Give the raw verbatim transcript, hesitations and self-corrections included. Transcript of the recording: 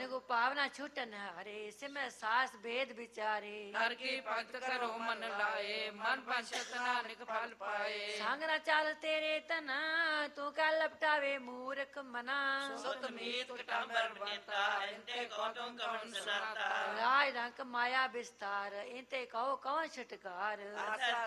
ਮਨ ਕੋ ਪਾਵਨਾ ਛੁਟਨ ਹਰੇ ਸਿਮੈ ਸਾਸ ਭੇਦ ਵਿਚਾਰੇ ਹਰ ਕੀ ਭਗਤ ਕਰੋ ਮਨ ਲਾਏ ਮਨ ਪੰਛਤ ਨਾਨਕ ਫਲ ਪਾਏ ਸੰਗ ਨਾ ਚੱਲ ਤੇਰੇ ਤਨਾ ਤੂੰ ਕਾ ਲਪਟਾਵੇ ਮੂਰਖ ਮਨਾ ਸੁਤ ਮੀਤ ਕਟੰਬਰ ਬਨਤਾ ਇੰਤੇ ਕੋ ਤੁਮ ਕਵਨ ਸਰਤਾ ਰਾਜ ਰੰਕ ਮਾਇਆ ਵਿਸਤਾਰ ਇੰਤੇ ਕਹੋ ਕੌਣ ਛਟਕਾਰ ਆਸਾ